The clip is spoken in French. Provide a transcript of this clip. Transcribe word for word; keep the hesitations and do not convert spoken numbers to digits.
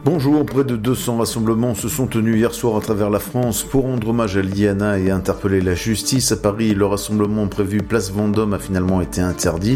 Bonjour, près de deux cents rassemblements se sont tenus hier soir à travers la France pour rendre hommage à Liliana et interpeller la justice. À Paris, le rassemblement prévu place Vendôme a finalement été interdit.